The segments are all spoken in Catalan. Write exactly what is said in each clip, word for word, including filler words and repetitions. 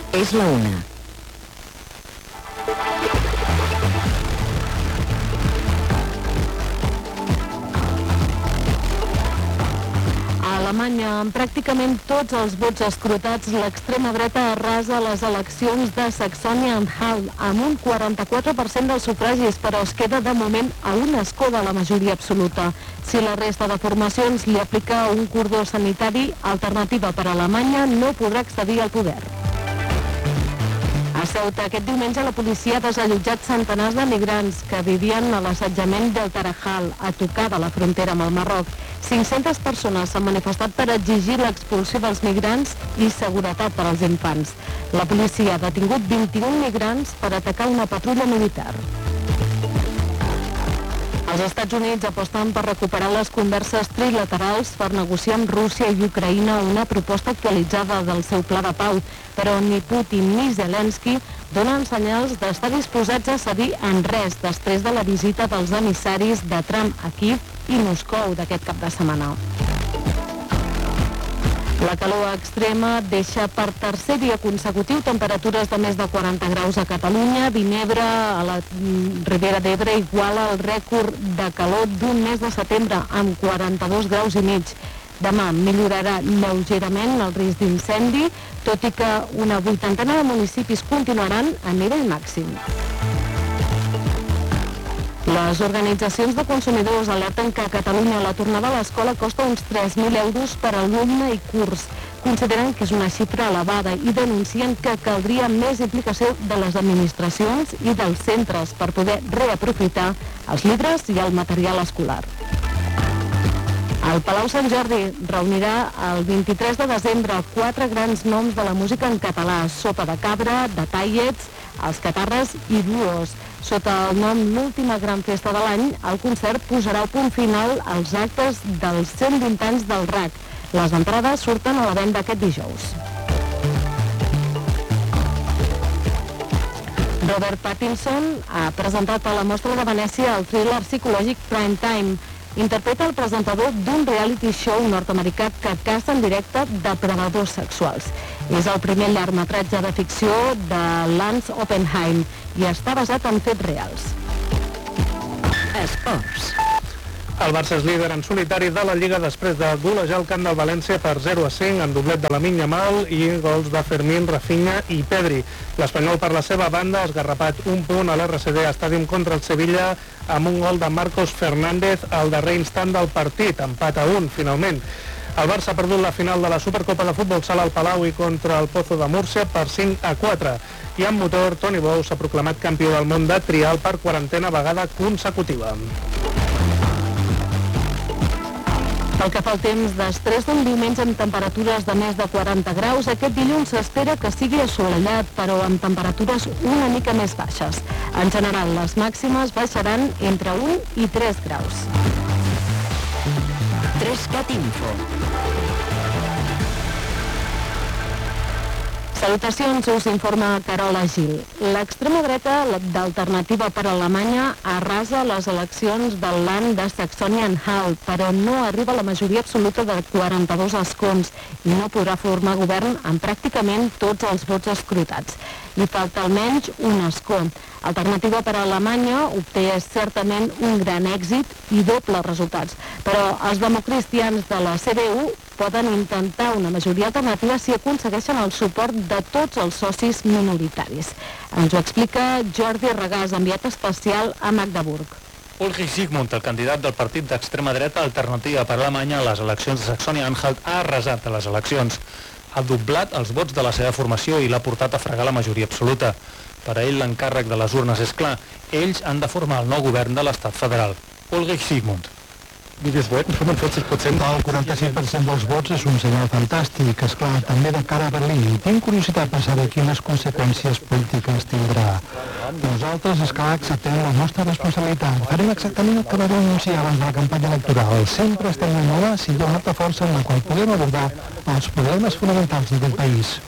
És la una. A Alemanya, amb pràcticament tots els vots escrutats, l'extrema dreta arrasa les eleccions de Saxònia-Anhalt amb un quaranta-quatre per cent dels sufragis, però es queda de moment a un escó de la majoria absoluta. Si la resta de formacions li aplica un cordó sanitari, Alternativa per Alemanya no podrà accedir al poder. A Ceuta, aquest diumenge, la policia ha desallotjat centenars de migrants que vivien a l'assetjament del Tarajal, a tocar de la frontera amb el Marroc. cinc-centes persones s'han manifestat per exigir l'expulsió dels migrants i seguretat per als infants. La policia ha detingut vint-i-un migrants per atacar una patrulla militar. Els Estats Units aposten per recuperar les converses trilaterals per negociar amb Rússia i Ucraïna una proposta actualitzada del seu pla de pau, però ni Putin ni Zelensky donen senyals d'estar disposats a cedir en res després de la visita dels emissaris de Trump a Kíev i Moscou d'aquest cap de setmana. La calor extrema deixa per tercer dia consecutiu temperatures de més de quaranta graus a Catalunya. Vinebre, a la Ribera d'Ebre, iguala el rècord de calor d'un mes de setembre, amb quaranta-dos graus i mig. Demà millorarà lleugerament el risc d'incendi, tot i que una vuitantena de municipis continuaran a nivell màxim. Les organitzacions de consumidors alerten que a Catalunya la tornada a l'escola costa uns tres mil euros per alumne i curs. Consideren que és una xifra elevada i denuncien que caldria més implicació de les administracions i dels centres per poder reaprofitar els llibres i el material escolar. El Palau Sant Jordi reunirà el vint-i-tres de desembre quatre grans noms de la música en català: Sopa de Cabra, de Tallets, Els Catarres i Duos. Sota el nom L'última gran festa de l'any, el concert posarà punt final als actes dels cent vint anys del R A C. Les entrades surten a la venda aquest dijous. Robert Pattinson ha presentat a la Mostra de Venècia el thriller psicològic Prime Time. Interpreta el presentador d'un reality show nord-americà que caça en directe depredadors sexuals. És el primer llargmetratge de ficció de Lance Oppenheim i està basat en fets reals. Esports. El Barça és líder en solitari de la Lliga després de golejar el camp del València per zero a cinc en doblet de Lamine Yamal i gols de Fermín, Rafinha i Pedri. L'Espanyol, per la seva banda, ha esgarrapat un punt a l'R C D Stadium contra el Sevilla amb un gol de Marcos Fernández al darrer instant del partit, empat a un, finalment. El Barça ha perdut la final de la Supercopa de Futbol Sala al Palau i contra el Pozo de Múrcia per cinc a quatre. I amb motor, Toni Bou s'ha proclamat campió del món de trial per quarantena vegada consecutiva. Pel que fa al temps, després d'un diumenge amb temperatures de més de quaranta graus, aquest dilluns s'espera que sigui assolellat, però amb temperatures una mica més baixes. En general, les màximes baixaran entre un i tres graus. Trescat Info. Salutacions, us informa Carola Gil. L'extrema dreta d'Alternativa per Alemanya arrasa les eleccions del Land de Saxònia-Anhalt, però no arriba a la majoria absoluta de quaranta-dos escons i no podrà formar govern amb pràcticament tots els vots escrutats. Li falta almenys un escó. Alternativa per Alemanya obté certament un gran èxit i dobles resultats, però els democristians de la C D U poden intentar una majoria alternativa si aconsegueixen el suport de tots els socis minoritaris. Ens ho explica Jordi Regàs, enviat especial a Magdeburg. Ulrich Sigmund, el candidat del partit d'extrema dreta Alternativa per Alemanya a les eleccions de Saxònia-Anhalt, ha arrasat a les eleccions. Ha doblat els vots de la seva formació i l'ha portat a fregar la majoria absoluta. Per a ell l'encàrrec de les urnes és clar. Ells han de formar el nou govern de l'estat federal. Ulrich Sigmund. El quaranta-cinc per cent dels vots és un senyal fantàstic, esclar, també de cara a Berlín. Tinc curiositat per saber quines conseqüències polítiques tindrà. Nosaltres, esclar, acceptem la nostra responsabilitat. Farem exactament el que vam anunciar abans de la campanya electoral. Sempre estem innovar si hi ha una altra força en la qual podem abordar els problemes fonamentals d'aquest país.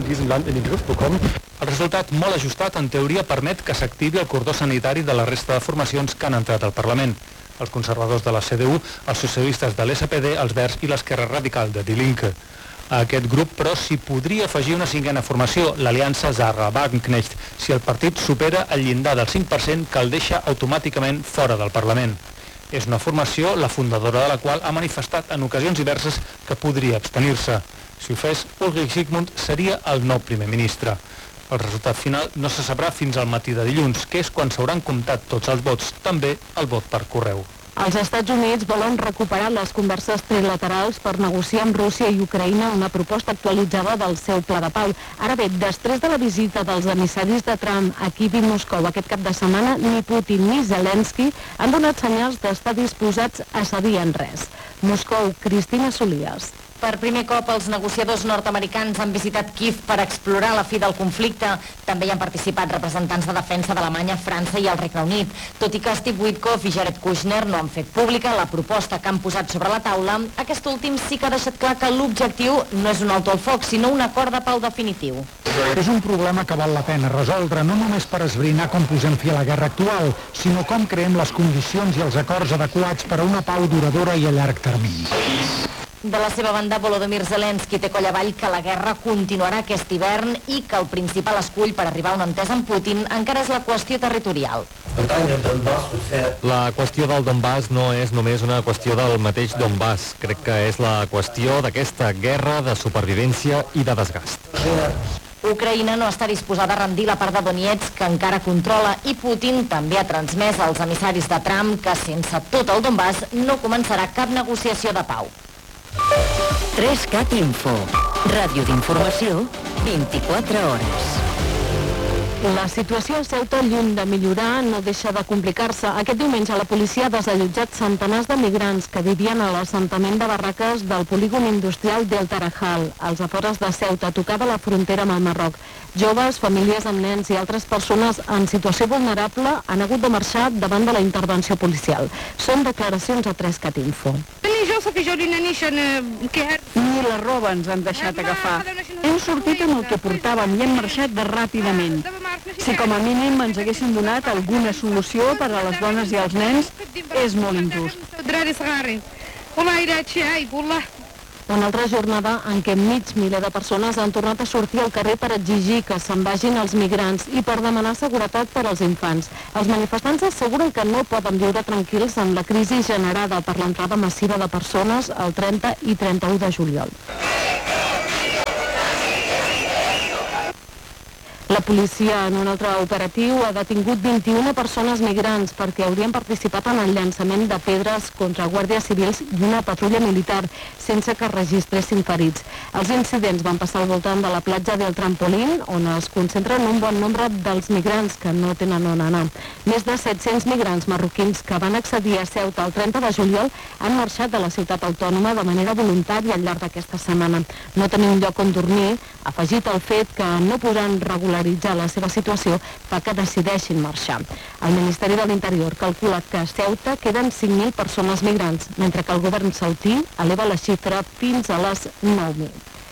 El resultat molt ajustat, en teoria, permet que s'activi el cordó sanitari de la resta de formacions que han entrat al Parlament. Els conservadors de la C D U, els socialistes de l'S P D, els Verds i l'Esquerra Radical de Die Linke. A aquest grup, però, s'hi podria afegir una cinquena formació, l'aliança Zahra-Wagenknecht, si el partit supera el llindar del cinc per cent que el deixa automàticament fora del Parlament. És una formació, la fundadora de la qual ha manifestat en ocasions diverses que podria abstenir-se. Si ho fes, Ulrich Zygmunt seria el nou primer ministre. El resultat final no se sabrà fins al matí de dilluns, que és quan s'hauran comptat tots els vots, també el vot per correu. Els Estats Units volen recuperar les converses trilaterals per negociar amb Rússia i Ucraïna una proposta actualitzada del seu pla de pau. Ara bé, després de la visita dels emissaris de Trump a Kíev i Moscou aquest cap de setmana, ni Putin ni Zelensky han donat senyals d'estar disposats a cedir en res. Moscou, Cristina Solias. Per primer cop, els negociadors nord-americans han visitat Kíev per explorar la fi del conflicte. També hi han participat representants de defensa d'Alemanya, França i el Regne Unit. Tot i que Steve Witkoff i Jared Kushner no han fet pública la proposta que han posat sobre la taula, aquest últim sí que ha deixat clar que l'objectiu no és un alto al foc, sinó un acord de pau definitiu. És un problema que val la pena resoldre, no només per esbrinar com posem fi a la guerra actual, sinó com creem les condicions i els acords adequats per a una pau duradora i a llarg termini. De la seva banda, Volodymyr Zelensky té coll avall que la guerra continuarà aquest hivern i que el principal escull per arribar a una entesa amb Putin encara és la qüestió territorial. La qüestió del Donbass no és només una qüestió del mateix Donbass. Crec que és la qüestió d'aquesta guerra de supervivència i de desgast. Ucraïna no està disposada a rendir la part de Donetsk que encara controla i Putin també ha transmès als emissaris de Trump que sense tot el Donbass no començarà cap negociació de pau. tres cat Info, ràdio d'informació, vint-i-quatre hores. La situació a Ceuta, lluny de millorar, no deixa de complicar-se. Aquest diumenge la policia ha desallotjat centenars de migrants que vivien a l'assentament de barraques del polígon industrial del Tarajal, als afores de Ceuta, tocada la frontera amb el Marroc. Joves, famílies amb nens i altres persones en situació vulnerable han hagut de marxar davant de la intervenció policial. Són declaracions a tres cat Info. Ni la roba ens han deixat agafar. Hem sortit amb el que portàvem i hem marxat de ràpidament. Si com a mínim ens haguessin donat alguna solució per a les dones i els nens, és molt injust. Una altra jornada en què mig miler de persones han tornat a sortir al carrer per exigir que se'n vagin els migrants i per demanar seguretat per als infants. Els manifestants asseguren que no poden viure tranquils amb la crisi generada per l'entrada massiva de persones el trenta i trenta-u de juliol. La policia, en un altre operatiu, ha detingut vint-i-una persones migrants perquè haurien participat en el llançament de pedres contra guàrdies civils i una patrulla militar, sense que registressin ferits. Els incidents van passar al voltant de la platja del Trampolín, on es concentren un bon nombre dels migrants que no tenen on anar. Més de set-cents migrants marroquins que van accedir a Ceuta el trenta de juliol han marxat de la ciutat autònoma de manera voluntària al llarg d'aquesta setmana. No tenim lloc on dormir, afegit el fet que no podran regularitzar la seva situació fa que decideixin marxar. El Ministeri de l'Interior calcula que a Ceuta queden cinc mil persones migrants, mentre que el govern sautí eleva la xifra fins a les nou mil.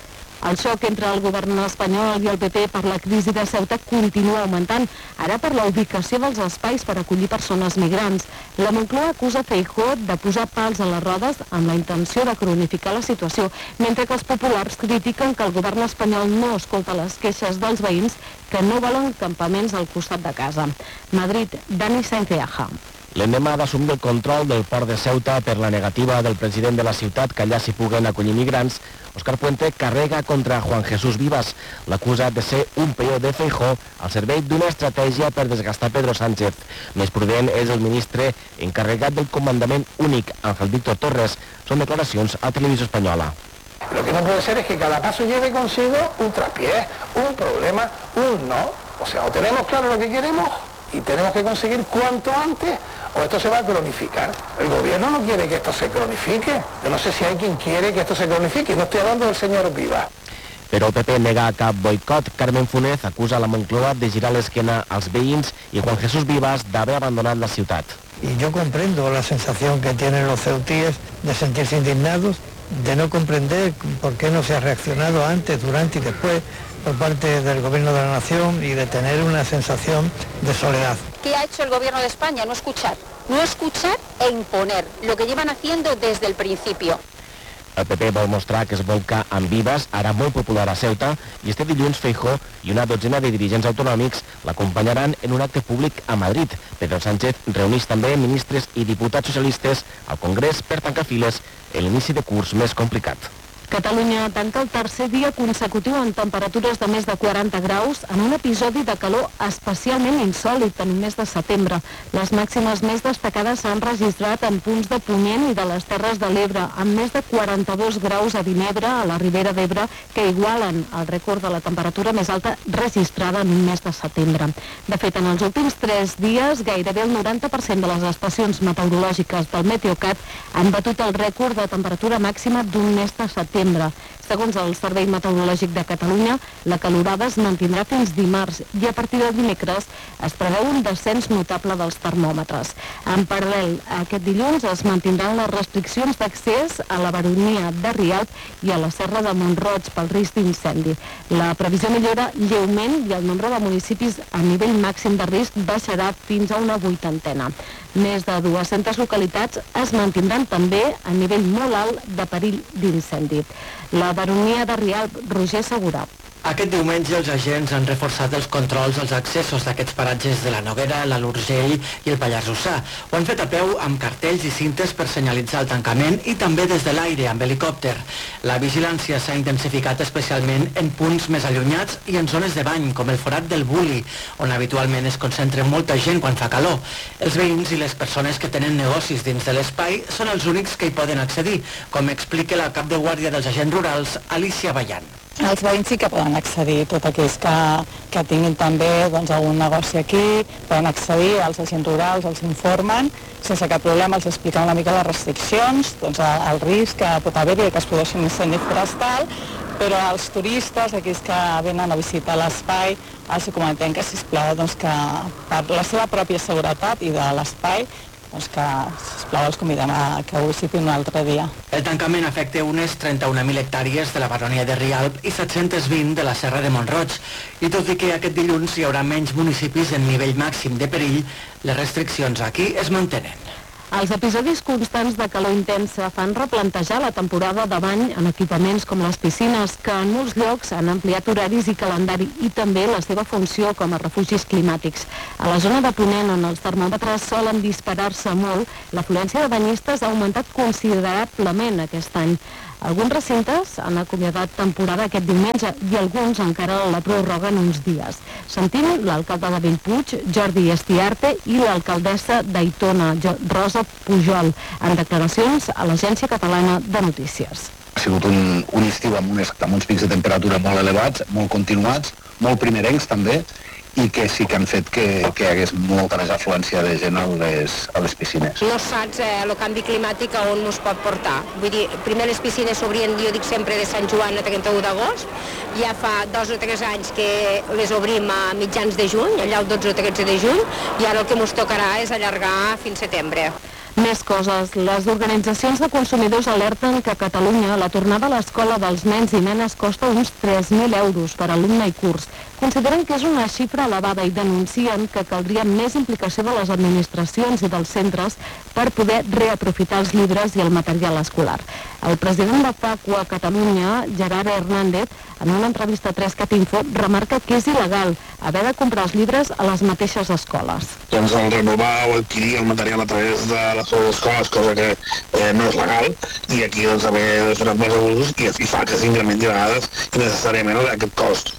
El xoc entre el govern espanyol i el P P per la crisi de Ceuta continua augmentant, ara per la ubicació dels espais per acollir persones migrants. La Moncloa acusa Feijóo de posar pals a les rodes amb la intenció de cronificar la situació, mentre que els populars critiquen que el govern espanyol no escolta les queixes dels veïns que no volen campaments al costat de casa. Madrid, Dani Sainz-Eaja. L'Endemà ha d'assumir el control del port de Ceuta per la negativa del president de la ciutat que allà s'hi puguen acollir migrants. Òscar Puente carrega contra Juan Jesús Vivas, l'acusa de ser un peó de Feijóo al servei d'una estratègia per desgastar Pedro Sánchez. Més prudent és el ministre encarregat del comandament únic, Ángel Víctor Torres. Són declaracions a Televisió Espanyola. Lo que no puede ser es que cada paso lleve consigo un traspié, un problema, un no. O sea, o tenemos claro lo que queremos y tenemos que conseguir cuanto antes, o esto se va a cronificar. El gobierno no quiere que esto se cronifique. Yo no sé si hay quien quiere que esto se cronifique. No estoy hablando del señor Vivas. Però el P P nega cap boicot. Carmen Funes acusa la Moncloa de girar l'esquena als veïns i Juan Jesús Vivas d'haver abandonat la ciutat. Y yo comprendo la sensación que tienen los ceutíes de sentirse indignados, de no comprender por qué no se ha reaccionado antes, durante y después por parte del Gobierno de la Nación y de tener una sensación de soledad. ¿Qué ha hecho el Gobierno de España? No escuchar. No escuchar e imponer, lo que llevan haciendo desde el principio. El P P vol mostrar que es volca amb Vives, ara molt popular a Ceuta, i este dilluns Feijóo i una dotzena de dirigents autonòmics l'acompanyaran en un acte públic a Madrid. Pedro Sánchez reuneix també ministres i diputats socialistes al Congrés per tancar files en l'inici de curs més complicat. Catalunya tanca el tercer dia consecutiu amb temperatures de més de quaranta graus en un episodi de calor especialment insòlit en un mes de setembre. Les màximes més destacades s'han registrat en punts de Punyent i de les Terres de l'Ebre, amb més de quaranta-dos graus a Vinebre, a la Ribera d'Ebre, que igualen el rècord de la temperatura més alta registrada en un mes de setembre. De fet, en els últims tres dies, gairebé el noranta per cent de les estacions meteorològiques del Meteocat han batut el rècord de temperatura màxima d'un mes de setembre. Segons el Servei Meteorològic de Catalunya, la calorada es mantindrà fins dimarts i a partir de dimecres es preveu un descens notable dels termòmetres. En paral·lel, aquest dilluns es mantindran les restriccions d'accés a la baronia de Rialb i a la Serra de Mont-roig pel risc d'incendi. La previsió millora lleument i el nombre de municipis a nivell màxim de risc baixarà fins a una vuitantena. Més de dues-centes localitats es mantindran també a nivell molt alt de perill d'incendi. La baronia de Rialb, Roger Segura. Aquest diumenge els agents han reforçat els controls als accessos d'aquests paratges de la Noguera, l'Alt Urgell i el Pallars Jussà. Ho han fet a peu amb cartells i cintes per senyalitzar el tancament i també des de l'aire amb helicòpter. La vigilància s'ha intensificat especialment en punts més allunyats i en zones de bany, com el forat del Buli, on habitualment es concentra molta gent quan fa calor. Els veïns i les persones que tenen negocis dins de l'espai són els únics que hi poden accedir, com explica la cap de guàrdia dels agents rurals, Alicia Ballant. Els veïns sí que poden accedir, tots aquells que, que tinguin també doncs, algun negoci aquí, poden accedir, als agents rurals els informen, sense cap problema els expliquen una mica les restriccions, doncs, el risc que pot haver-hi que es produeixi un incendi forestal, però als turistes, aquells que venen a visitar l'espai, els comentem que, sisplau, doncs, que per la seva pròpia seguretat i de l'espai, doncs que, sisplau, els convidem a que ho visitin un altre dia. El tancament afecta unes trenta-un mil hectàrees de la baronia de Rialb i set-cents vint de la Serra de Mont-roig. I tot i que aquest dilluns hi haurà menys municipis en nivell màxim de perill, les restriccions aquí es mantenen. Els episodis constants de calor intensa fan replantejar la temporada de bany en equipaments com les piscines, que en molts llocs han ampliat horaris i calendari i també la seva funció com a refugis climàtics. A la zona de Ponent, on els termòmetres solen disparar-se molt, l'afluència de banyistes ha augmentat considerablement aquest any. Alguns recintes han acomiadat temporada aquest diumenge i alguns encara la prorroguen uns dies. Sentim l'alcalde de Bellpuig, Jordi Estiarte, i l'alcaldessa d'Aitona, Rosa Pujol, en declaracions a l'Agència Catalana de Notícies. Ha sigut un, un estiu amb, unes, amb uns pics de temperatura molt elevats, molt continuats, molt primerencs també, i que sí que han fet que, que hi hagués molta més afluència de gent a les, a les piscines. No saps eh, el canvi climàtic a on ens pot portar. Vull dir, primer les piscines s'obrien, jo dic sempre, de Sant Joan a trenta-u d'agost, ja fa dos o tres anys que les obrim a mitjans de juny, allà el dotze o tretze de juny, i ara el que ens tocarà és allargar fins setembre. Més coses. Les organitzacions de consumidors alerten que a Catalunya la tornada a l'escola dels nens i nenes costa uns tres mil euros per alumne i curs. Consideren que és una xifra elevada i denuncien que caldria més implicació de les administracions i dels centres per poder reaprofitar els llibres i el material escolar. El president de FACU a Catalunya, Gerard Hernández, en una entrevista a tres cat info, remarca que és il·legal haver de comprar els llibres a les mateixes escoles. Doncs el renovar o adquirir el material a través de les escoles, cosa que eh, no és legal, i aquí doncs haver donat més abusos i, i fa que s'incrementi a vegades innecessàriament aquest cost.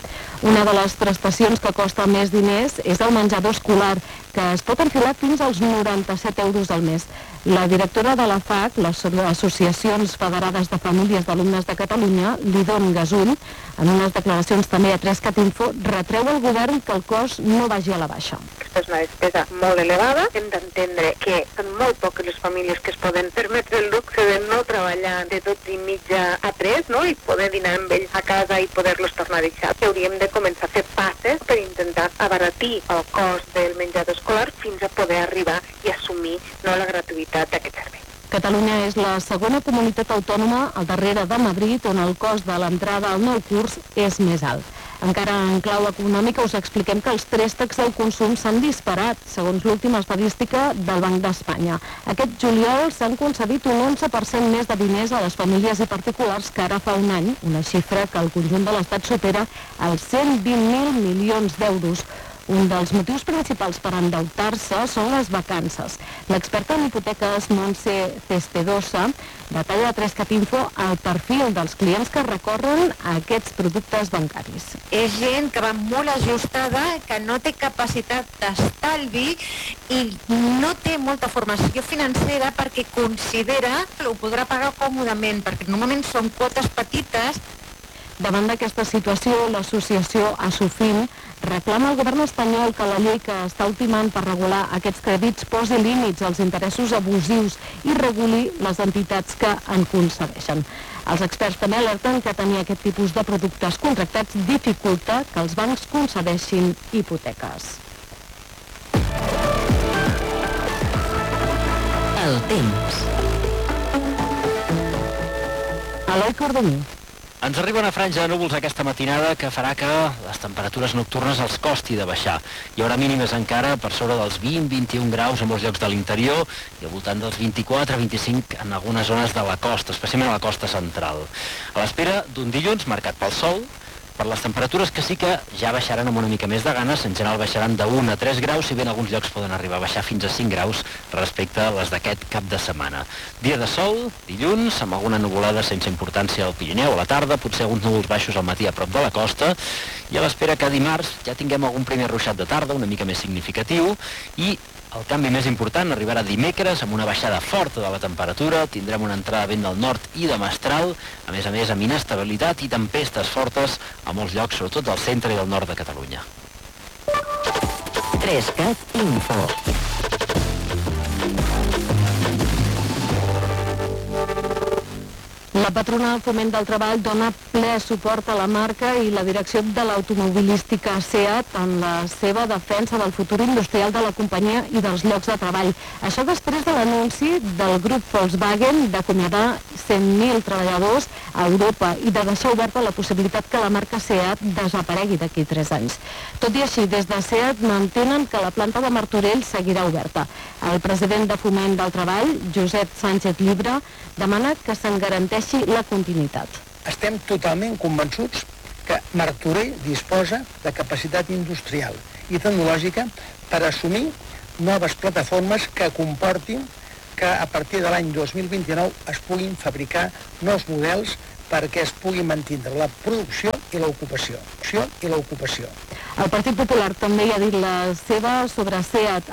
Una de les prestacions que costa més diners és el menjador escolar, que es pot enfilar fins als noranta-set euros al mes. La directora de la FAC, les Associacions Federades de Famílies d'Alumnes de Catalunya, Lidon Gasull, en unes declaracions també a tres cat info, retreu al govern que el cost no vagi a la baixa. Aquesta és una despesa molt elevada. Hem d'entendre que són molt poques les famílies que es poden permetre el luxe de no treballar de dotze i mitja a tres, no? I poder dinar amb ells a casa i poder-los tornar a deixar. Hauríem de començar a fer passes per intentar abaratir el cost del menjador escolar fins a poder arribar i assumir no, la gratuïtat d'aquest servei. Catalunya és la segona comunitat autònoma al darrere de Madrid on el cost de l'entrada al nou curs és més alt. Encara en clau econòmica us expliquem que els préstecs al consum s'han disparat, segons l'última estadística del Banc d'Espanya. Aquest juliol s'han concedit un onze per cent més de diners a les famílies i particulars que ara fa un any, una xifra que al conjunt de l'Estat supera els cent vint mil milions d'euros. Un dels motius principals per endeutar-se són les vacances. L'experta en hipoteques Montse Cespedosa detalla a tres cat info el perfil dels clients que recorren a aquests productes bancaris. És gent que va molt ajustada, que no té capacitat d'estalvi i no té molta formació financera perquè considera que ho podrà pagar còmodament, perquè normalment són quotes petites. Davant d'aquesta situació, l'associació Asufin reclama al govern espanyol que la llei que està ultimant per regular aquests crèdits posi límits als interessos abusius i reguli les entitats que en concedeixen. Els experts també alerten que tenir aquest tipus de productes contractats dificulta que els bancs concedeixin hipoteques. El temps. Eloi Cordomí. Ens arriba una franja de núvols aquesta matinada que farà que les temperatures nocturnes els costi de baixar. Hi haurà mínimes encara per sobre dels vint a vint i un graus a molts llocs de l'interior i al voltant dels vint-i-quatre a vint-i-cinc en algunes zones de la costa, especialment a la costa central. A l'espera d'un dilluns marcat pel sol, per les temperatures que sí que ja baixaran amb una mica més de ganes, en general baixaran de un a tres graus, si bé en alguns llocs poden arribar a baixar fins a cinc graus respecte a les d'aquest cap de setmana. Dia de sol, dilluns, amb alguna nuvolada sense importància al Pirineu a la tarda, potser alguns núvols baixos al matí a prop de la costa, i a l'espera que dimarts ja tinguem algun primer ruixat de tarda, una mica més significatiu, i el canvi més important arribarà dimecres amb una baixada forta de la temperatura, tindrem una entrada de vent del nord i de mestral, a més a més amb inestabilitat i tempestes fortes a molts llocs, sobretot del centre i del nord de Catalunya. tres cat info. La patronal Foment del Treball dona ple suport a la marca i la direcció de l'automobilística SEAT en la seva defensa del futur industrial de la companyia i dels llocs de treball. Això després de l'anunci del grup Volkswagen d'acomiadar cent mil treballadors a Europa i de deixar oberta la possibilitat que la marca SEAT desaparegui d'aquí tres anys. Tot i així, des de SEAT mantenen que la planta de Martorell seguirà oberta. El president de Foment del Treball, Josep Sánchez Llibre, demana que se'n garanteixi la continuïtat. Estem totalment convençuts que Martorell disposa de capacitat industrial i tecnològica per assumir noves plataformes que comportin que a partir de l'any dos mil vint-i-nou es puguin fabricar nous models perquè es pugui mantenir la producció i l'ocupació. I l'ocupació. El Partit Popular també hi ha dit la seva sobre SEAT.